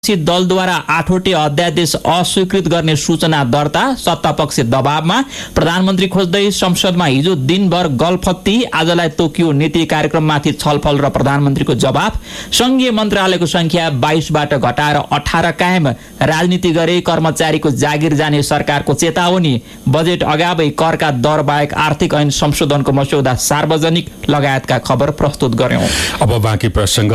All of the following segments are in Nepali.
दलद्वारा 8वटे अध्यादेश अस्वीकृत गर्ने सूचना दर्ता, सत्तापक्षी दबावमा प्रधानमन्त्री खोज्दै संसदमा हिजो दिनभर गलफत्ती, आजलाई तोकियो नीति कार्यक्रममाथि छलफल र प्रधानमन्त्रीको जवाफ, संघीय मन्त्रालयको संख्या 22बाट घटाएर 18 कायम, राजनीति गरे कर्मचारीको जागिर जाने सरकारको चेतावनी, बजेट अगावै करका दर बाहेक आर्थिक ऐन संशोधनको मस्यौदा सार्वजनिक लगायतका खबर प्रस्तुत गर्यौं। अब बाँकी प्रसंग।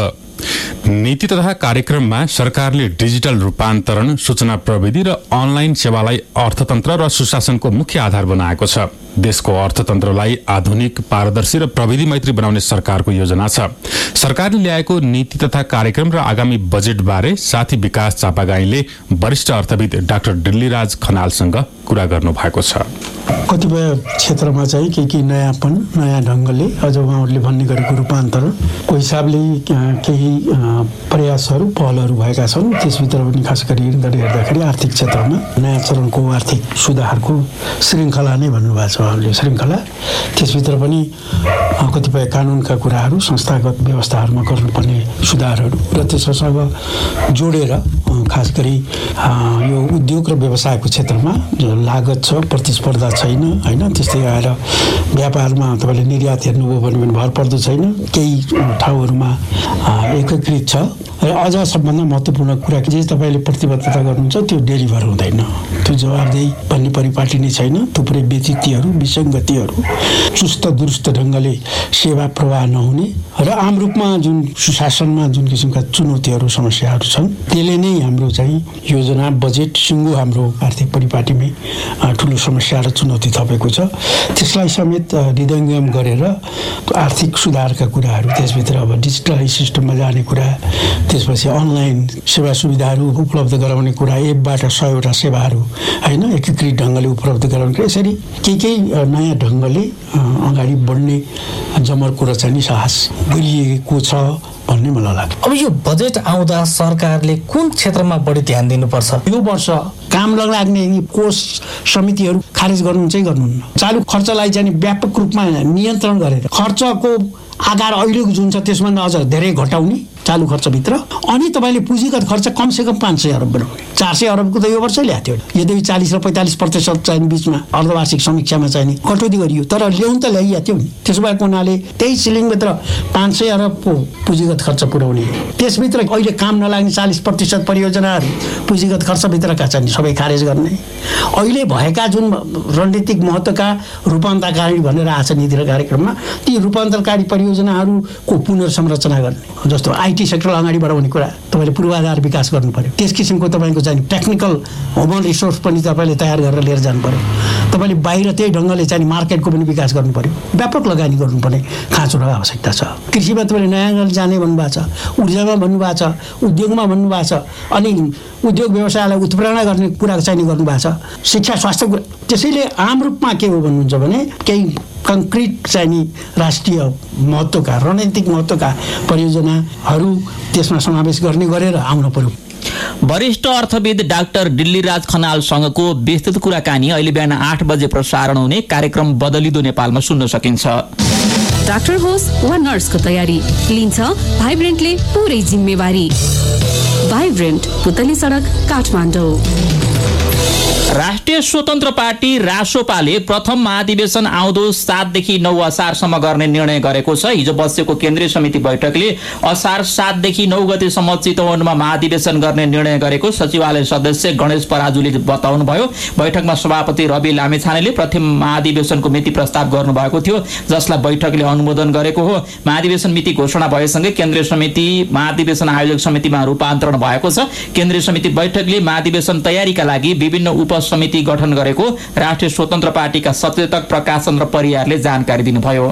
नीति तथा कार्यक्रममा सरकारले डिजिटल रूपान्तरण, सूचना प्रविधि र अनलाइन सेवालाई अर्थतन्त्र र सुशासनको मुख्य आधार बनाएको छ। देशको अर्थतन्त्रलाई आधुनिक, पारदर्शी र प्रविधि मैत्री बनाउने सरकारको योजना छ। सरकारले ल्याएको नीति तथा कार्यक्रम र आगामी बजेट बारे साथी विकास चापागाईले वरिष्ठ अर्थविद डाक्टर डिल्लीराज खनालसँग कुरा गर्नु भएको छ। कतिपय क्षेत्रमा चाहिँ केही नयाँपन, नयाँ ढङ्गले अझ उहाँहरूले भन्ने गरेको रूपान्तरणको हिसाबले केही प्रयासहरू, पहलहरू भएका छन्। त्यसभित्र पनि खास गरी हेर्दाखेरि आर्थिक क्षेत्रमा नयाँ चरणको आर्थिक सुधारको श्रृङ्खला नै भन्नुभएको छ उहाँहरूले, श्रृङ्खला। त्यसभित्र पनि कतिपय कानुनका कुराहरू, संस्थागत व्यवस्थाहरूमा गर्नुपर्ने सुधारहरू र त्यससँग जोडेर खास गरी यो उद्योग र व्यवसायको क्षेत्रमा जो लागत छ, प्रतिस्पर्धा छैन, होइन, त्यस्तै आएर व्यापारमा तपाईँले निर्यात हेर्नुभयो भने पनि भर पर्दो छैन, केही ठाउँहरूमा एकीकृत छ र अझ सबभन्दा महत्त्वपूर्ण कुरा के तपाईँले प्रतिबद्धता गर्नुहुन्छ त्यो डेलिभर हुँदैन, त्यो जवाबदेही भन्ने परिपाटी नै छैन। थुप्रै व्यतिथिहरू, विसङ्गतिहरू, चुस्त दुरुस्त ढङ्गले सेवा प्रवाह नहुने र आम रूपमा जुन सुशासनमा जुन किसिमका चुनौतीहरू, समस्याहरू छन्, त्यसले नै हाम्रो चाहिँ योजना, बजेट, सिङ्गो हाम्रो आर्थिक परिपाटीमै ठुलो समस्या र चुनौती थपेको छ। त्यसलाई समेत हृदयङ्गम गरेर आर्थिक सुधारका कुराहरू, त्यसभित्र अब डिजिटलाइज सिस्टममा जाने कुरा, त्यसपछि अनलाइन सेवा सुविधाहरू उपलब्ध गराउने कुरा, एपबाट 100वटा सेवाहरू होइन एकीकृत ढङ्गले उपलब्ध गराउने, यसरी केही नयाँ ढङ्गले अगाडि बढ्ने जमर्को र चाहिँ साहस गरिएको छ भन्ने मलाई लाग्छ। अब यो बजेट आउँदा सरकारले कुन क्षेत्रमा बढी ध्यान दिनुपर्छ? यो वर्ष काम लाग्ने कोष समितिहरू खारेज गर्नुहुन्छ कि गर्नुहुन्न? चालु खर्चलाई चाहिँ व्यापक रूपमा नियन्त्रण गरेर खर्चको आकार अहिलेको जुन छ त्यसभन्दा अझ धेरै घटाउने चालु खर्चभित्र, अनि तपाईँले पुँजीगत खर्च कमसेकम 500 अरब बनाउने। 400 अरबको त यो वर्षै ल्याएको थियो। यद्यपि 40 र 45% चाहिँ बिचमा अर्धवार्षिक समीक्षामा चाहिँ कटौती गरियो, तर ल्याउन त ल्याइएको थियो नि। त्यसो भएको हुनाले त्यही सिलिङभित्र 500 अरबको पुँजीगत खर्च पुर्याउने, त्यसभित्र अहिले काम नलाग्ने 40% परियोजनाहरू पुँजीगत खर्चभित्रका चाहिँ सबै खारेज गर्ने, अहिले भएका जुन रणनीतिक महत्त्वका रूपान्तरकारी भनेर आएको छ नीति र कार्यक्रममा, ती रूपान्तरकारी परियोजनाहरूको पुनर्संरचना गर्ने, जस्तो आइटी सेक्टरलाई अगाडि बढाउने कुरा, तपाईँले पूर्वाधार विकास गर्नु पर्यो, त्यस किसिमको तपाईँको चाहिँ टेक्निकल ह्युमन रिसोर्स पनि तपाईँले तयार गरेर लिएर जानु पर्यो, तपाईँले बाहिर त्यही ढङ्गले चाहिँ मार्केटको पनि विकास गर्नु पर्यो, व्यापक लगानी गर्नुपर्ने खाँचो र आवश्यकता छ। कृषिमा तपाईँले नयाँ जाने भन्नुभएको छ, ऊर्जामा भन्नुभएको छ, उद्योगमा भन्नुभएको छ, अनि उद्योग व्यवसायलाई उत्प्रेरणा गर्ने कुरा चाहिँ गर्नुभएको छ, शिक्षा स्वास्थ्य। त्यसैले आम रूपमा के हो भन्नुहुन्छ भने केही कङ्क्रिट चाहिँ राष्ट्रिय महत्त्वका, रणनीतिक महत्त्वका परियोजनाहरू त्यसमा समावेश गर्ने गरेर आउन पर्यो। वरिष्ठ अर्थविद डाक्टर डिल्लीराज खनालसँगको विस्तृत कुराकानी अहिले बिहान 8 बजे प्रसारण हुने कार्यक्रम बदलिदो नेपालमा सुन्न सकिन्छ। डाक्टर होस् वा नर्सको तयारी लिन्छ भाइब्रेन्टले पुरै जिम्मेवारी। भाइब्रेन्ट, पुतली सडक, काठमाडौँ। राष्ट्रिय स्वतन्त्र पार्टी रासोपाले प्रथम महाधिवेशन आउँदो 7 देखि 9 असारसम्म गर्ने निर्णय गरेको छ। हिजो बसेको केन्द्रीय समिति बैठकले असार 7 देखि 9 गतेसम्म चितवनमा महाधिवेशन गर्ने निर्णय गरेको सचिवालय सदस्य गणेश पराजुले बताउनुभयो। बैठकमा सभापति रवि लामेछानेले प्रथम महाधिवेशनको मिति प्रस्ताव गर्नुभएको थियो, जसलाई बैठकले अनुमोदन गरेको हो। महाधिवेशन मिति घोषणा भएसँगै केन्द्रीय समिति महाधिवेशन आयोजक समितिमा रूपान्तरण भएको छ। केन्द्रीय समिति बैठकले महाधिवेशन तयारीका लागि विभिन्न समिति गठन गरेको राष्ट्रिय स्वतन्त्र पार्टीका सचेतक प्रकाश चन्द्र परियारले जानकारी दिनुभयो।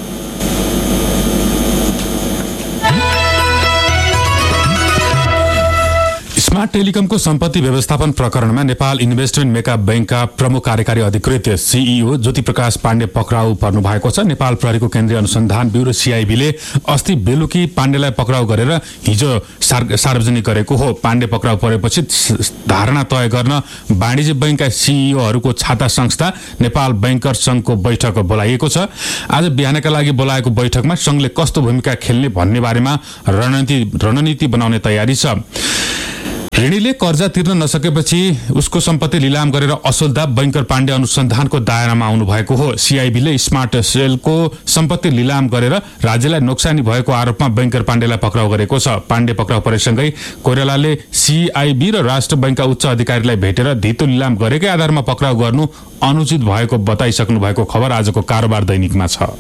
स्मार्ट टेलिकमको सम्पत्ति व्यवस्थापन प्रकरणमा नेपाल इन्भेस्टमेन्ट मेकअप बैंकका प्रमुख कार्यकारी अधिकृत सीईओ ज्योति प्रकाश पाण्डे पक्राउ पर्नु भएको छ। नेपाल प्रहरीको केन्द्रीय अनुसन्धान ब्युरो सीआईबीले अस्ति बेलुकी पाण्डेलाई पक्राउ गरेर हिजो सार्वजनिक गरेको हो। पाण्डे पक्राउ परेपछि धारणा तय गर्न वाणिज्य बैंकका सीईओहरूको छाता संस्था नेपाल बैंकर संघको बैठक बोलाइएको छ। आज बिहानका लागि बोलाएको बैठकमा संघले कस्तो भूमिका खेल्ने भन्ने बारेमा रणनीति बनाउने तयारी छ। ऋणीले कर्जा तिर्न नसकेपछि उसको सम्पत्ति लिलाम गरेर असोलदा बैंकर पाण्डे अनुसन्धानको दायरामा आउनु भएको हो। सीआईबीले स्मार्ट सेलको सम्पत्ति लिलाम गरेर राज्यलाई नोक्सानी भएको आरोपमा बैंकर पाण्डेलाई पक्राउ गरेको छ। पाण्डे पक्राउ परेसँगै कोइरालाले सीआईबी र राष्ट्र बैंकका उच्च अधिकारीलाई भेटेर धितो लिलाम गरेकै आधारमा पक्राउ गर्नु अनुचित भएको बताइसक्नु भएको खबर आजको कारोबार दैनिकमा छ।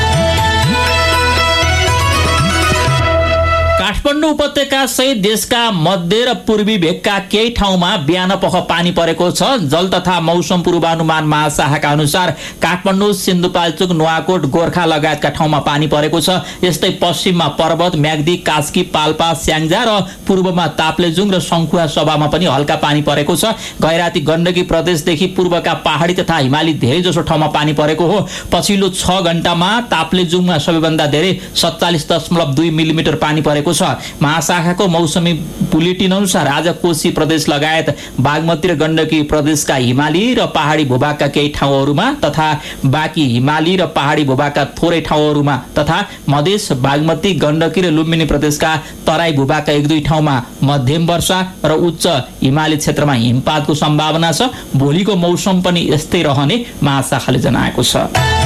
काठमाडौँ उपत्यका सहित देशका मध्य र पूर्वी भेगका केही ठाउँमा बिहान पख पानी परेको छ। जल तथा मौसम पूर्वानुमान महाशाखाका अनुसार काठमाडौँ, सिन्धुपाल्चोक, नुवाकोट, गोर्खा लगायतका ठाउँमा पानी परेको छ। यस्तै पश्चिममा पर्वत, म्याग्दी, कास्की, पाल्पा, स्याङ्जा र पूर्वमा ताप्लेजुङ र सङ्खुवा सभामा पनि हल्का पानी परेको छ। गैराती गण्डकी प्रदेशदेखि पूर्वका पहाडी तथा हिमाली धेरै जसो ठाउँमा पानी परेको हो। पछिल्लो 6 घण्टामा ताप्लेजुङमा सबैभन्दा धेरै 47.2 मिलिमिटर पानी परेको छ। महाशाखाको मौसमी बुलेटिन अनुसार आज कोशी प्रदेश लगायत बागमती र गण्डकी प्रदेशका हिमाली र पहाडी भूभागका केही ठाउँहरूमा तथा बाँकी हिमाली र पहाडी भूभागका थोरै ठाउँहरूमा तथा मधेस, बागमती, गण्डकी र लुम्बिनी प्रदेशका तराई भूभागका 1-2 ठाउँमा मध्यम वर्षा र उच्च हिमाली क्षेत्रमा हिमपातको सम्भावना छ। भोलिको मौसम पनि यस्तै रहने महाशाखाले जनाएको छ।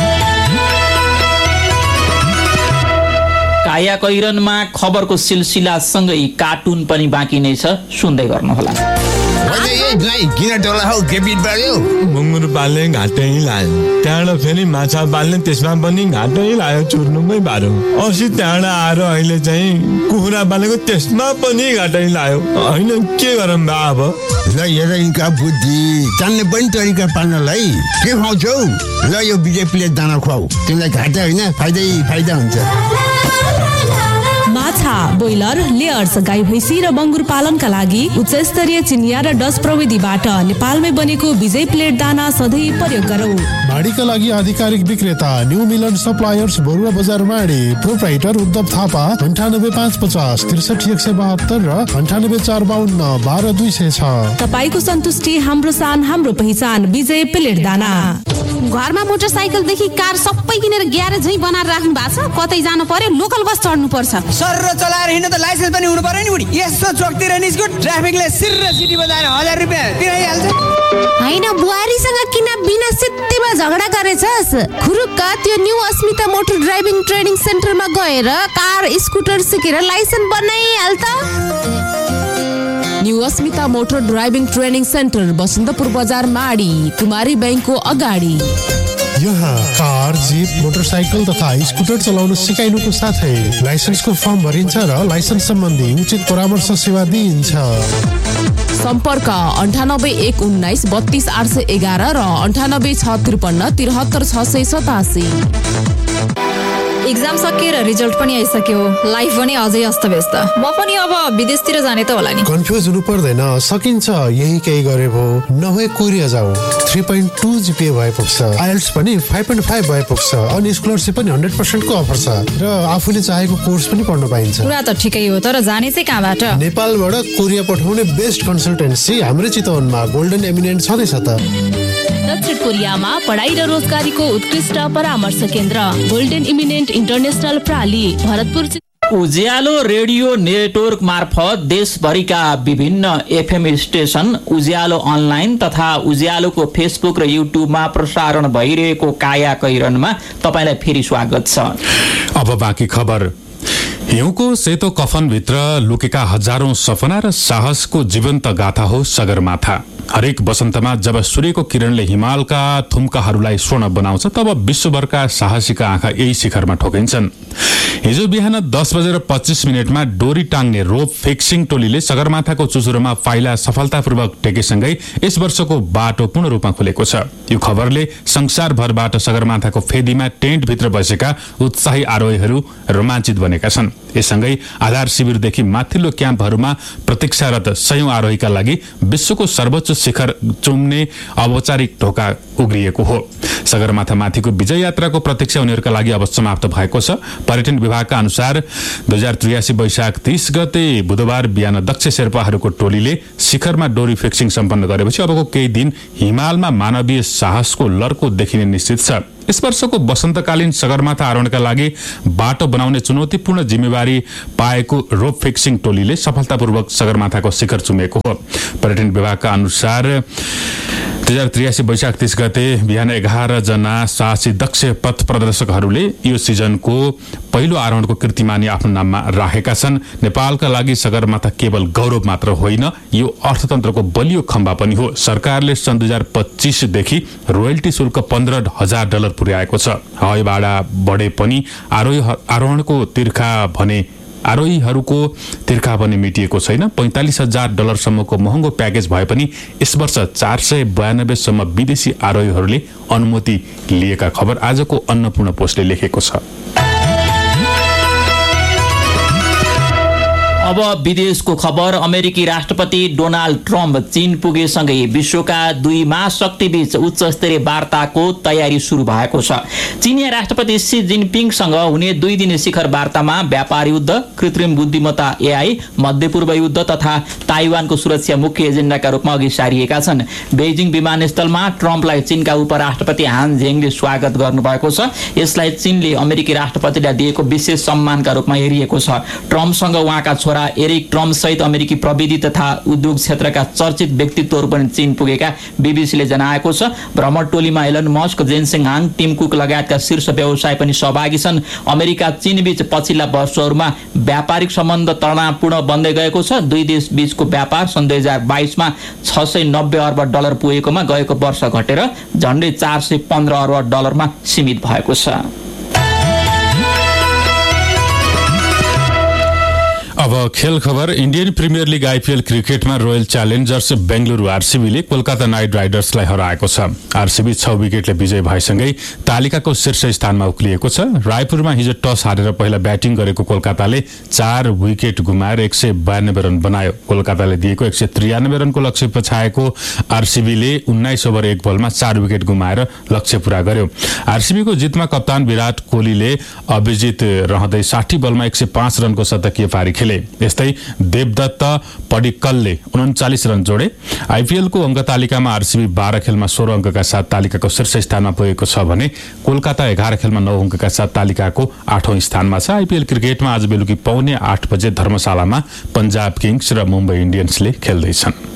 काया कैरनमा खबरको सिलसिलासँगै कार्टुन पनि बाँकी नै छ, सुन्दै गर्नुहोला। मुङ्गुर पाल्ने घाटै लायो, त्यहाँबाट फेरि माछा पाल्ने त्यसमा पनि घाटै लायो, चुर्नुमै बाह्रो। अस्ति त्यहाँबाट आएर अहिले चाहिँ कुखुरा पालेको त्यसमा पनि घाटै लायो। होइन के गरौँ बा अब? ल हेर यिनका बुद्धि जान्ने पनि तरिका पाल्नलाई के खुवाउँछौ? ल यो बिजेपीले दाना खुवाऊ, तिमीलाई घाटा होइन फाइदा हुन्छ। माछा, ब्रोइलर, लेयर्स, गाई भैँसी र बङ्गुर पालनका लागि उच्च स्तरीय चिनिया र डच प्रविधिबाट नेपालमै बनेको विजय प्लेट दाना सधैँ प्रयोग गरौँ। माडीका लागि आधिकारिक विक्रेता न्यू मिलन सप्लायर्स, बरुवा बजार माडी। प्रोप्राइटर उद्धव थापा 9550 63172 र 98452 12206। तपाईको सन्तुष्टि हाम्रो सान, हाम्रो पहिचान, विजय प्लेट दाना। घरमा मोटरसाइकलदेखि कार सबै किनेर ग्यारेजै बनाएर राख्नु भएको छ। कतै जानु पर्यो लोकल बस चढ्नु पर्छ। सर चलाएर हिँड्न त लाइसेन्स पनि हुनु पर्यो नि बुढी। यस्तो चोकतिर निस्क्यो ट्राफिकले सिर्र सिटी बजाएर 1000 रुपैयाँ तिराइहाल्छ। होइन बुहारीसँग किन बिना सित्तीमा झगडा गरेछस्? खुरुक्क त्यो न्यू अस्मिता मोटर ड्राइभिङ ट्रेनिङ सेन्टरमा गएर कार स्कुटर सिकेर लाइसेन्स बनाइहाल त। न्यू अस्मिता motor driving training centre, Basantapur बजार माडी, कुमारी बैंकको अगाडि। यहाँ कार, जीप, मोटरसाइकल तथा स्कुटर चलाउन सिकाइनुको साथै लाइसेन्सको फर्म भरिन्छ र लाइसेन्स सम्बन्धी उचित परामर्श सेवा दिइन्छ। सम्पर्क 9819 32 811 र 98 653 73 687। एक्जाम सकिएर रिजल्ट पनि आइसक्यो, लाइफ पनि अझै अस्तव्यस्त। म पनि अब विदेशतिर जाने त होला नि। कन्फ्युज हुनु पर्दैन, सकिन्छ। यही केही गरे भो, नभए कोरिया जाऊ। 3.2 GPA भए पुग्छ, आइएल्ट्स पनि 5.5 भए पुग्छ, अनि स्कलरसिप पनि 100% को अफर छ र आफूले चाहेको कोर्स पनि पढ्न पाइन्छ। कुरा त ठिकै हो, तर जाने चाहिँ कहाँबाट? नेपालबाट कोरिया पठाउने बेस्ट कन्सल्टेन्सी हाम्रै चितवनमा गोल्डन एमिनेन्ट छँदैछ त। दक्षिण कोरियामा पढाइ र रोजगारीको उत्कृष्ट परामर्श केन्द्र गोल्डन इमिनेन्ट इन्टरनेसनल प्राली, भरतपुर। उज्यालो रेडियो नेटवर्क मार्फत देशभरिका विभिन्न एफएम स्टेशन, उज्यालो अनलाइन तथा उज्यालोको फेसबुक र युट्युबमा प्रसारण भइरहेको काया कैरनमा तपाईलाई फेरि स्वागत छ। अब बाँकी खबर। हिउँको सेतो कफनभित्र लुकेका हजारौं सपना र साहसको जीवन्त गाथा हो सगरमाथा। हरेक वसन्तमा जब सूर्यको किरणले हिमालका थुम्काहरूलाई स्वर्ण बनाउँछ, तब विश्वभरका साहसीका आँखा यही शिखरमा ठोकिन्छन्। हिजो बिहान 10:25 डोरी टाङ्ने रोप फिक्सिङ टोलीले सगरमाथाको चुचुरोमा पाइला सफलतापूर्वक टेकेसँगै यस वर्षको बाटो पूर्ण रूपमा खुलेको छ। यो खबरले संसारभरबाट सगरमाथाको फेदीमा टेन्टभित्र बसेका उत्साही आरोहीहरू रोमाञ्चित बनेका छन्। यससँगै आधार शिविरदेखि माथिल्लो क्याम्पहरूमा प्रतीक्षारत सयौं आरोहीका लागि विश्वको सर्वोच्च शिखर चुम्ने औपचारिक ढोका उग्रिएको हो। सगरमाथा माथिको विजय यात्राको प्रतीक्षा उनीहरूका लागि अब समाप्त भएको छ। पर्यटन विभागका अनुसार 2083 वैशाख 30 गते बुधबार बिहान दक्ष शेर्पाहरूको टोलीले शिखरमा डोरी फिक्सिङ सम्पन्न गरेपछि अबको केही दिन हिमालमा मानवीय साहसको लर्को देखिने निश्चित छ। यस वर्षको वसन्तकालीन सगरमाथा आरोहणका लागि बाटो बनाउने चुनौतीपूर्ण जिम्मेवारी पाएको रोप फिक्सिङ टोलीले सफलतापूर्वक सगरमाथाको शिखर चुमेको हो। पर्यटन विभागका अनुसार 2083 वैशाख 30 गते बिहान 11 जना साहसी दक्ष पथ प्रदर्शकहरूले यो सिजनको पहिलो आरोहणको कीर्तिमानी आफ्नो नाममा राखेका छन्। नेपालका लागि सगरमाथा केवल गौरव मात्र होइन, यो अर्थतन्त्रको बलियो खम्बा पनि हो। सरकारले सन् 2025 देखि रोयल्टी शुल्क $15,000 पुर्याएको छ। हवाई भाडा बढे पनि आरोहीहरूको तिर्खा भने मेटिएको छैन। $45,000 सम्मको महँगो प्याकेज भए पनि यस वर्ष 492 सम्म विदेशी आरोहीहरूले अनुमति लिएका खबर आजको अन्नपूर्ण पोस्टले लेखेको छ। अब विदेशको खबर। अमेरिकी राष्ट्रपति डोनाल्ड ट्रम्प चीन पुगेसँगै विश्वका दुई महाशक्तिबीच उच्च स्तरीय वार्ताको तयारी सुरु भएको छ। चीनिया राष्ट्रपति सी जिनपिङसँग हुने 2 दिने शिखर वार्तामा व्यापार युद्ध, कृत्रिम बुद्धिमत्ता एआई, मध्यपूर्व युद्ध तथा ताइवानको सुरक्षा मुख्य एजेन्डाका रूपमा अघि सारिएका छन्। बेइजिङ विमानस्थलमा ट्रम्पलाई चीनका उपराष्ट्रपति हान झेङले स्वागत गर्नुभएको छ। यसलाई चीनले अमेरिकी राष्ट्रपतिलाई दिएको विशेष सम्मानका रूपमा हेरिएको छ। ट्रम्पसँग उहाँका छोरा एरिक ट्रम्प सहित अमेरिकी प्रविधि तथा उद्योग क्षेत्रका चर्चित व्यक्तित्वहरू पनि चीन पुगेका बीबीसीले जनाएको छ। भ्रमण टोलीमा Elon Musk, जेनसेङ Hang, team cook लगायतका शीर्ष व्यवसायी पनि सहभागी छन्। अमेरिका चीन बीच पछिल्ला वर्षहरूमा व्यापारिक सम्बन्ध तनावपूर्ण बन्दै गएको छ। दुई देश बीचको व्यापार सन् 2022 मा $690 अर्ब पुगेकोमा गएको वर्ष घटेर झण्डै $415 अर्ब सीमित भएको छ। अब खेल खबर। इन्डियन प्रिमियर लिग आइपिएल क्रिकेटमा royal Challengers Bengaluru आरसीबीले Kolkata night राइडर्सलाई हराएको छ। आरसीबी 6 विकेटले विजय भएसँगै तालिकाको शीर्ष स्थानमा उक्लिएको छ। रायपुरमा हिजो टस हारेर पहिला ब्याटिङ गरेको कोलकाताले 4 विकेट गुमाएर 192 रन बनायो। कोलकाताले दिएको 193 रनको लक्ष्य पछाएको आरसीबीले 19 ओभर 1 बलमा 4 विकेट गुमाएर लक्ष्य पूरा गर्यो। आरसीबीको जितमा कप्तान विराट कोहलीले अभिजित रहँदै 60 बलमा 105 रनको शतकीय पारी खेले। यस्तै देवदत्त पडिक्कलले 39 रन जोडे। आइपिएलको अङ्क तालिकामा आरसीबी 12 खेलमा 16 अङ्कका साथ तालिकाको शीर्ष स्थानमा पुगेको छ भने कोलकाता 11 खेलमा 9 अङ्कका साथ तालिकाको 8औं स्थानमा छ। आइपिएल क्रिकेटमा आज बेलुकी 7:45 बजे धर्मशालामा पंजाब किङ्स र मुम्बई इन्डियन्सले खेल्दैछन्।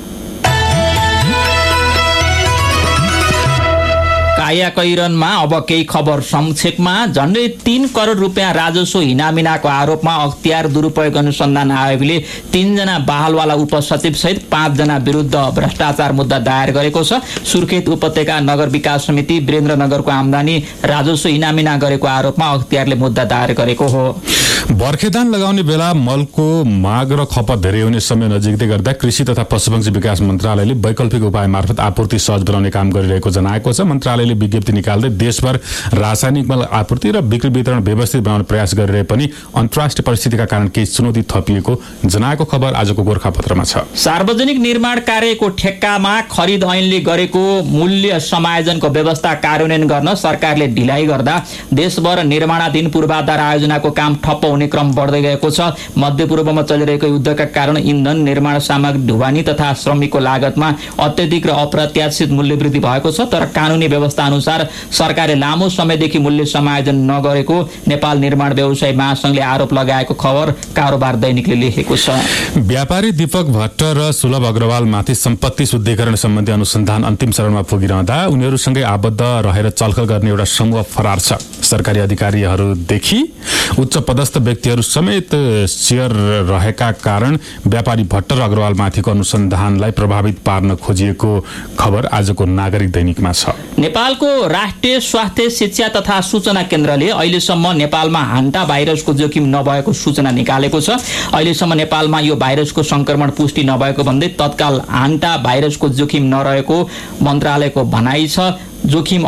कायाकैरनमा अब केही खबर संक्षेपमा। झण्डै 3 करोड रुपियाँ राजस्व हिनामिनाको आरोपमा अख्तियार दुरुपयोग अनुसन्धान आयोगले 3 जना बहालवाला उपसचिव सहित 5 जना विरुद्ध भ्रष्टाचार मुद्दा दायर गरेको छ। सुर्खेत उपत्यका नगर विकास समिति वीरेन्द्रनगरको आमदानी राजस्व हिनामिना गरेको आरोपमा अख्तियारले मुद्दा दायर गरेको हो। बर्खेदान लगाउने बेला मलको माग र खपत धेरै हुने समय नजिकै गर्दा कृषि तथा पशुपक्षी विकास मन्त्रालयले वैकल्पिक उपाय मार्फत आपूर्ति सहज बनाउने काम गरिरहेको जनाएको छ। मन्त्रालयले विज्ञप्ति निकाल्दै देशभर रासायनिक मल आपूर्ति र बिक्री वितरण व्यवस्थित बनाउने प्रयास गरिरहे पनि अन्तर्राष्ट्रिय परिस्थितिका कारण केही चुनौती थपिएको जनाएको खबर आजको गोरखापत्रमा छ। सार्वजनिक निर्माण कार्यको ठेक्कामा खरिद ऐनले गरेको मूल्य समायोजनको व्यवस्था कार्यान्वयन गर्न सरकारले ढिलाइ गर्दा देशभर निर्माणाधीन पूर्वाधार आयोजनाको काम ठप्प हुने क्रम बढ्दै गएको छ। मध्यपूर्वमा चलिरहेको युद्धका कारण इन्धन, निर्माण सामग्री, ढुवानी तथा श्रमिकको लागतमा अत्यधिक र अप्रत्याशित मूल्य वृद्धि भएको छ। तर कानुनी व्यवस्था अनुसार सरकारले लामो समयदेखि मूल्य समायोजन नगरेको नेपाल निर्माण व्यवसायी महासंघले आरोप लगाएको खबर कारोबार दैनिकले लेखेको छ। व्यापारी दीपक भट्ट र सुलभ अग्रवालमाथि सम्पत्ति शुद्धिकरण सम्बन्धी अनुसन्धान अन्तिम चरणमा पुगिरहँदा उनीहरूसँगै आबद्ध रहेर छलफल गर्ने एउटा समूह फरार छ। सरकारी अधिकारीहरूदेखि उच्च पदस्थ व्यक्तिहरू समेत शेयर रहेका कारण व्यापारी भट्ट र अग्रवालमाथिको अनुसन्धानलाई प्रभावित पार्न खोजिएको खबर आजको नागरिक दैनिकमा छ। नेपालको राष्ट्रिय स्वास्थ्य शिक्षा तथा सूचना केन्द्रले अहिलेसम्म नेपालमा हान्टा भाइरसको जोखिम नभएको सूचना निकालेको छ। अहिलेसम्म नेपालमा यो भाइरसको संक्रमण पुष्टि नभएको भन्दै तत्काल हान्टा भाइरसको जोखिम नरहेको मन्त्रालयको भनाइ छ। जोखिम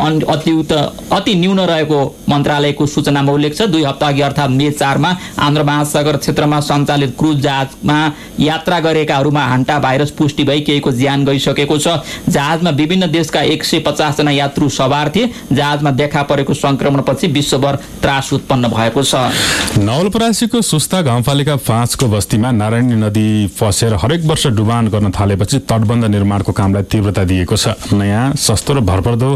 अति न्यून रहेको मन्त्रालयको सूचनामा उल्लेख छ। 2 हप्ता अघि अर्थात् मे 4 मा आन्ध्र महासागर क्षेत्रमा सञ्चालित क्रुज जहाजमा यात्रा गरेकाहरूमा हान्टा भाइरस पुष्टि भई केहीको ज्यान गइसकेको छ। जहाजमा विभिन्न देशका 150 जना यात्रु सवार थिए। जहाजमा देखा परेको संक्रमणपछि विश्वभर त्रास उत्पन्न भएको छ। नवलपरासीको सुस्ता गाउँपालिका 5 को बस्तीमा नारायणी नदी फसेर हरेक वर्ष डुबान गर्न थालेपछि तटबन्ध निर्माणको कामलाई तीव्रता दिएको छ। नयाँ सस्तो र भरपर्दो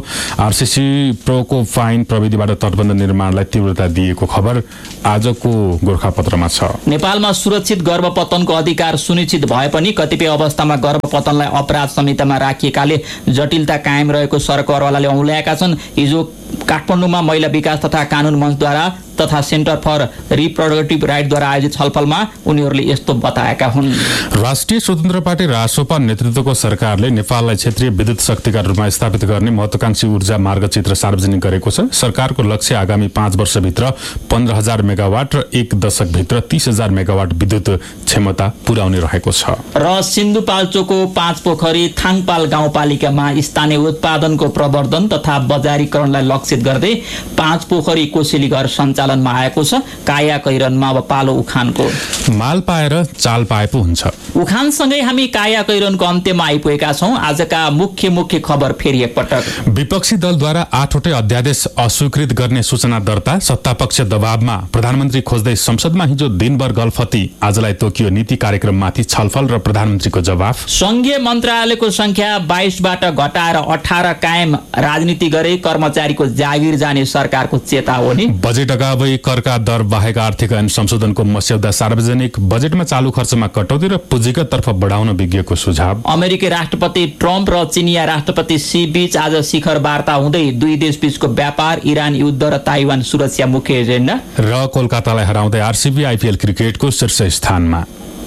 आरसीसी प्रोकोफाइन प्रविधिबाट तटबन्ध निर्माणलाई तीव्रता दिएको खबर आजको गोरखापत्रमा छ। नेपालमा सुरक्षित गर्भपतनको अधिकार सुनिश्चित भए पनि कतिपय अवस्थामा गर्भपतनलाई अपराध संहितामा राखिएकाले जटिलता कायम रहेको सरकारवालाले औँल्याएका छन्। हिजो काठमाडौँमा महिला विकास तथा कानून मञ्चद्वारा तथा सेन्टर फर रिप्रोडक्टिभ राइटद्वारा आयोजित छलफलमा उनीहरूले यस्तो बताएका हुन्। राष्ट्रिय स्वतन्त्र पार्टी रासोपा नेतृत्वको सरकारले नेपाललाई क्षेत्रीय विद्युत शक्तिका रूपमा स्थापित गर्ने महत्वाकांक्षी ऊर्जा मार्गचित्र सार्वजनिक गरेको छ। सरकारको लक्ष्य आगामी 5 वर्षभित्र 15,000 मेगावाट र 1 दशकभित्र 30,000 मेगावाट विद्युत क्षमता पुर्याउने रहेको छ। र सिन्धुपाल्चोकको 5 पोखरी थाङपाल गाउँपालिकामा स्थानीय उत्पादनको प्रवर्धन तथा बजारीकरणलाई लक्षित गर्दै 5 पोखरी कोसेली घर सञ्चालनमा आएको छ। काया कैरनमा अब पालो उखानको। माल पाएर चाल पाए पो हुन्छ। उखानसँगै हामी काया कैरनको अन्त्यमा आइपुगेका छौं। आजका मुख्य खबर फेरि एकपटक। विपक्षी दलद्वारा 8वटै अध्यादेश अस्वीकृत गर्ने सूचना दर्ता, सत्तापक्ष दबावमा प्रधानमन्त्री खोज्दै संसदमा हिजो दिनभर गलफती। आजलाई तोकियो नीति कार्यक्रममाथि छलफल र प्रधानमन्त्रीको जवाफ। संघीय मन्त्रालयको संख्या 22बाट घटाएर 18 कायम, राजनीति गरे कर्मचारीको जागिर जाने सरकारको चेतावनी। बजेट अगावै करका दर बाहेक आर्थिक ऐन संशोधनको मस्यौदा सार्वजनिक, बजेटमा चालू खर्चमा कटौती र पुँजीगत तर्फ बढाउन विज्ञको सुझाव। अमेरिकी राष्ट्रपति ट्रम्प र चिनिया राष्ट्रपति सी बीच आज शिखर वार्ता हुँदै दुई देशबीचको व्यापार, इरान युद्ध र ताइवान सुरक्षा मुख्य एजेन्डा। र कोलकातालाई हराउँदै आरसीबी आइपीएल क्रिकेटको शीर्ष स्थानमा।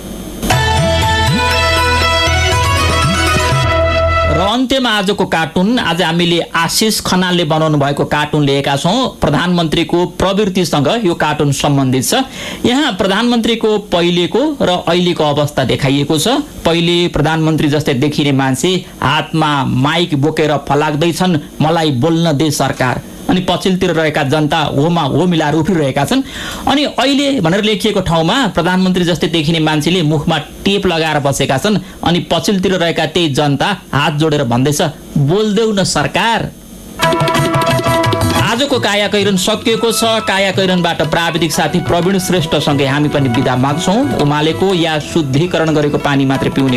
र अन्त्यमा आजको कार्टुन। आज हामीले आशिष खनालले बनाउनु भएको कार्टुन लिएका छौं। प्रधानमन्त्रीको प्रवृत्तिसँग यो कार्टुन सम्बन्धित छ। यहाँ प्रधानमन्त्रीको पहिलेको र अहिलेको अवस्था देखाइएको छ। पहिले प्रधानमन्त्री जस्तै देखिने मान्छे हातमा माइक बोकेर फलाक्दैछन्, मलाई बोल्न दे सरकार। अनि पछिल्लोतिर रहेका जनता होमा हो मिलाएर उफ्रिरहेका छन्। अनि अहिले भनेर लेखिएको ठाउँमा प्रधानमन्त्री जस्तै देखिने मान्छेले मुखमा टेप लगाएर बसेका छन्। अनि पछिल्लोतिर रहेका त्यही जनता हात जोडेर भन्दैछ, बोल्देऊ न सरकार। आजको काया कैरन सकिएको छ। काया कैरनबाट प्राविधिक साथी प्रवीण श्रेष्ठसँगै हामी पनि बिदा माग्छौं। उमालेको या शुद्धिकरण गरेको पानी मात्रै पिउने